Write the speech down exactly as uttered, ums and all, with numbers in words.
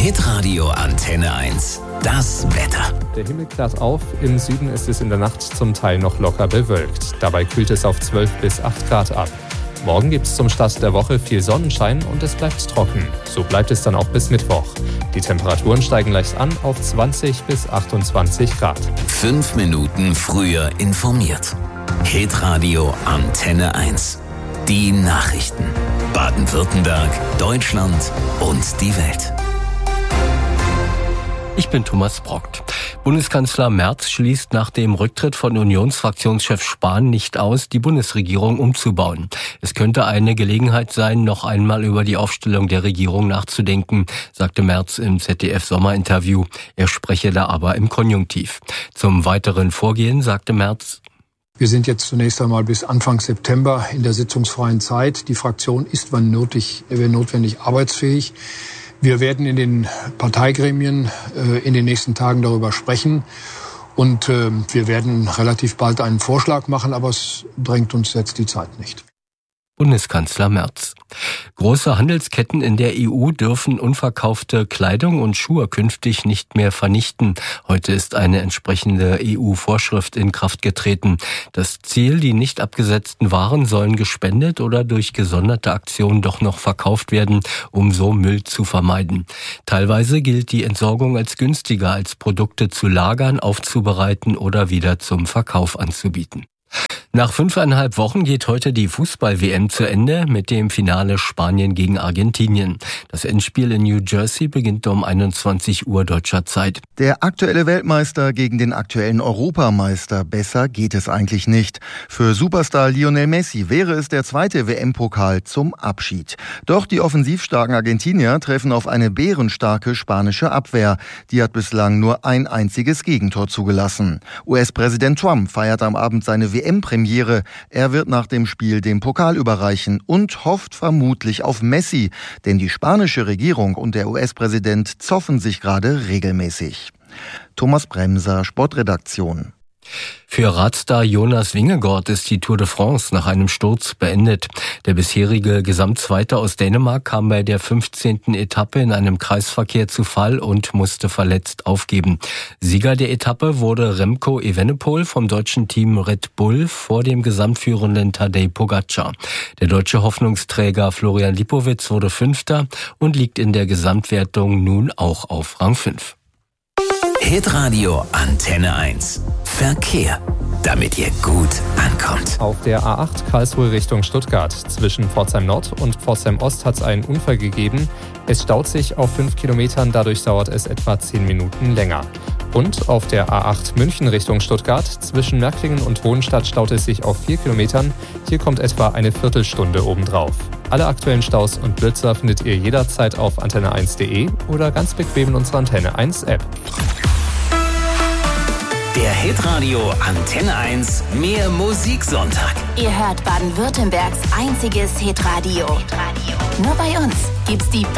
Hitradio Antenne eins. Das Wetter. Der Himmel klart auf, im Süden ist es in der Nacht zum Teil noch locker bewölkt. Dabei kühlt es auf zwölf bis acht Grad ab. Morgen gibt es zum Start der Woche viel Sonnenschein und es bleibt trocken. So bleibt es dann auch bis Mittwoch. Die Temperaturen steigen leicht an auf zwanzig bis achtundzwanzig Grad. Fünf Minuten früher informiert. Hitradio Antenne eins. Die Nachrichten. Baden-Württemberg, Deutschland und die Welt. Ich bin Thomas Brockt. Bundeskanzler Merz schließt nach dem Rücktritt von Unionsfraktionschef Spahn nicht aus, die Bundesregierung umzubauen. Es könnte eine Gelegenheit sein, noch einmal über die Aufstellung der Regierung nachzudenken, sagte Merz im Z D F-Sommerinterview. Er spreche da aber im Konjunktiv. Zum weiteren Vorgehen sagte Merz: Wir sind jetzt zunächst einmal bis Anfang September in der sitzungsfreien Zeit. Die Fraktion ist, wann nötig, wenn notwendig, arbeitsfähig. Wir werden in den Parteigremien äh, in den nächsten Tagen darüber sprechen und äh, wir werden relativ bald einen Vorschlag machen, aber es drängt uns jetzt die Zeit nicht. Bundeskanzler Merz. Große Handelsketten in der E U dürfen unverkaufte Kleidung und Schuhe künftig nicht mehr vernichten. Heute ist eine entsprechende E U-Vorschrift in Kraft getreten. Das Ziel, die nicht abgesetzten Waren sollen gespendet oder durch gesonderte Aktionen doch noch verkauft werden, um so Müll zu vermeiden. Teilweise gilt die Entsorgung als günstiger, als Produkte zu lagern, aufzubereiten oder wieder zum Verkauf anzubieten. Nach fünfeinhalb Wochen geht heute die Fußball-W M zu Ende mit dem Finale Spanien gegen Argentinien. Das Endspiel in New Jersey beginnt um einundzwanzig Uhr deutscher Zeit. Der aktuelle Weltmeister gegen den aktuellen Europameister. Besser geht es eigentlich nicht. Für Superstar Lionel Messi wäre es der zweite W M-Pokal zum Abschied. Doch die offensivstarken Argentinier treffen auf eine bärenstarke spanische Abwehr. Die hat bislang nur ein einziges Gegentor zugelassen. U S-Präsident Trump feiert am Abend seine W M-Premiere. Er wird nach dem Spiel den Pokal überreichen und hofft vermutlich auf Messi, denn die spanische Regierung und der U S-Präsident zoffen sich gerade regelmäßig. Thomas Bremser, Sportredaktion. Für Radstar Jonas Vingegaard ist die Tour de France nach einem Sturz beendet. Der bisherige Gesamtzweite aus Dänemark kam bei der fünfzehnten Etappe in einem Kreisverkehr zu Fall und musste verletzt aufgeben. Sieger der Etappe wurde Remco Evenepoel vom deutschen Team Red Bull vor dem gesamtführenden Tadej Pogačar. Der deutsche Hoffnungsträger Florian Lipowitz wurde Fünfter und liegt in der Gesamtwertung nun auch auf Rang fünf. Hitradio Antenne eins. Verkehr, damit ihr gut ankommt. Auf der A acht Karlsruhe Richtung Stuttgart. Zwischen Pforzheim Nord und Pforzheim Ost hat es einen Unfall gegeben. Es staut sich auf fünf Kilometern, dadurch dauert es etwa zehn Minuten länger. Und auf der A acht München Richtung Stuttgart. Zwischen Märklingen und Hohenstadt staut es sich auf vier Kilometern. Hier kommt etwa eine Viertelstunde obendrauf. Alle aktuellen Staus und Blitzer findet ihr jederzeit auf antenne eins punkt de oder ganz bequem in unserer Antenne eins App. Der Hitradio Antenne eins Mehr Musiksonntag. Ihr hört Baden-Württembergs einziges Hitradio. Hitradio. Nur bei uns gibt's die